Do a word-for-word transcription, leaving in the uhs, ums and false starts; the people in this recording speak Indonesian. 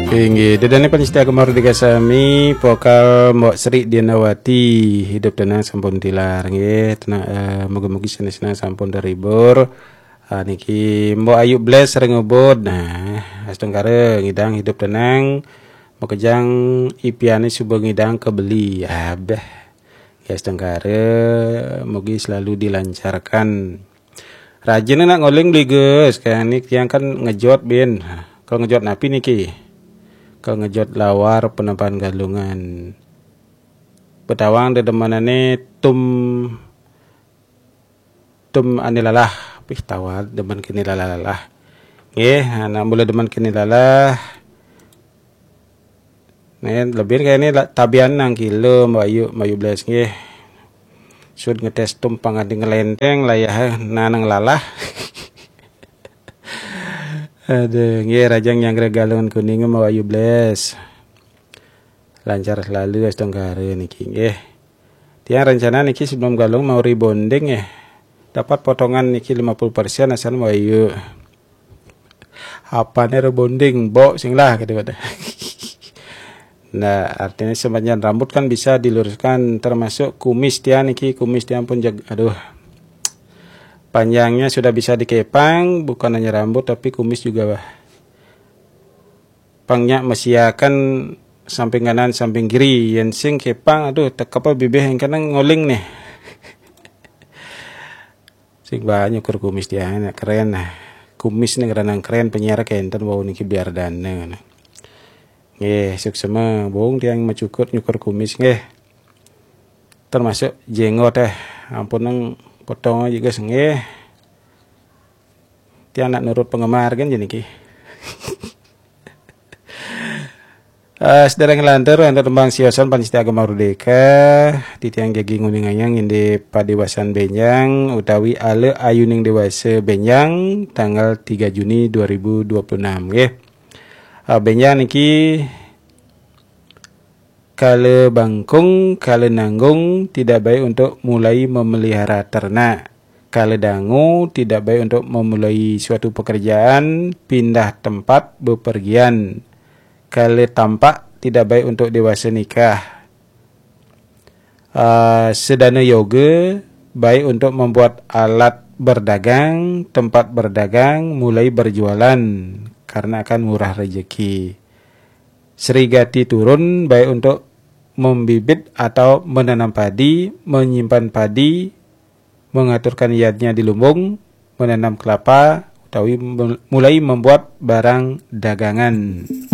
Tinggi dedane Panjita Mardika Sami vokal Mbok Sri Dianawati hidup tenang sampun tilar nggih tenang uh, mugi-mugi seneng-seneng sampun terhibur. Uh, niki Mbok Ayu Bles sering ngubud. Nah, asteng kare ngidang hidup tenang mekejang ipiane subuh ngidang kebeli. Abeh. Ya asteng kare mugi selalu dilancarkan. Rajin nak ngoling beli geus kayak nik yang kan ngejot bin. Kalau ngejot napi niki? Kalau ngejot lawar penampakan galungan. Betawang dedemanane tum tum anilalah pih tawar demen kini lalalah. Nggih, anak mula demen kini lalah. Nih lebih kayak ini tabian nang kilo Mbak Ayu Mayu Bles nggih. Sud ngetes tum pangadi ngelenteng layah nanang lalah. Aduh, nggih rajang yang galungan kuning mau Ayu Bles. Lancar selalu asteng kare niki nggih. Tiang rencana niki sebelum galung mau rebonding ya. Dapat potongan niki lima puluh persen asal mau Ayu. Apane rebonding, Bo sing lah kata-kata. Nah, artinya sepanjang rambut kan bisa diluruskan termasuk kumis tiang niki, kumis tiang pun jag aduh. Panjangnya sudah bisa dikepang, bukan hanya rambut tapi kumis juga bah. Pangnya mesiakan samping kanan samping kiri, yang sing kepang aduh tekapa bibih yang kanan ngoling nih. Sing banyak kur kumis dia keren nah. Kumis nih keren keren penyiar kenten bau niki biar dana. Nggih, suksema bohong tiang mecukur nyukur kumis nggih. Termasuk jenggot teh. Ampun nang potong aja guys nggih. Tiang nak nurut penggemar kan jadi ki. Uh, sedereng lantar untuk tembang siosan Panjita Mardika di tiang jagi nguninganyang indi padewasan Benjang utawi ale ayuning dewasa Benjang tanggal tiga Juni dua ribu dua puluh enam nggih. Uh, Benjang niki kale bangkung, kale nanggung tidak baik untuk mulai memelihara ternak. Kale dangu tidak baik untuk memulai suatu pekerjaan, pindah tempat, bepergian. Kale tampak tidak baik untuk dewasa nikah. Uh, sedana yoga baik untuk membuat alat berdagang, tempat berdagang, mulai berjualan karena akan murah rezeki. Serigati turun baik untuk membibit atau menanam padi, menyimpan padi, mengaturkan niatnya di lumbung, menanam kelapa, utawi mulai membuat barang dagangan.